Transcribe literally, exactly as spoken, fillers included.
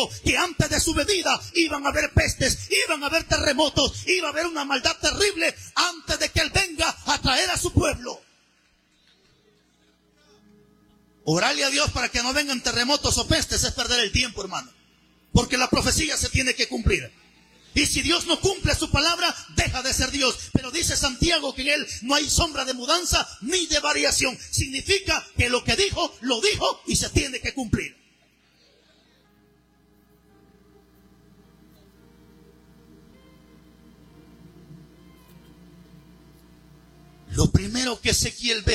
que antes de su venida iban a haber pestes, iban a haber terremotos, iba a haber una maldad terrible antes de que Él venga a traer a su pueblo. Orarle a Dios para que no vengan terremotos o pestes es perder el tiempo, hermano, porque la profecía se tiene que cumplir. Y si Dios no cumple su palabra, deja de ser Dios. Pero dice Santiago que en Él no hay sombra de mudanza ni de variación. Significa que lo que dijo, lo dijo y se tiene que cumplir. Lo primero que Ezequiel ve